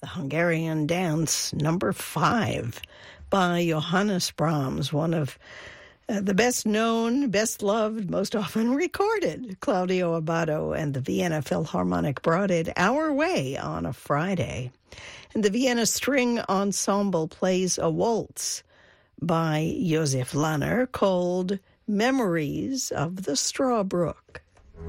the Hungarian Dance, number 5, by Johannes Brahms, one of the best known, best loved, most often recorded. Claudio Abbado and the Vienna Philharmonic brought it our way on a Friday. And the Vienna String Ensemble plays a waltz by Josef Lanner called Memories of the Strawbrook.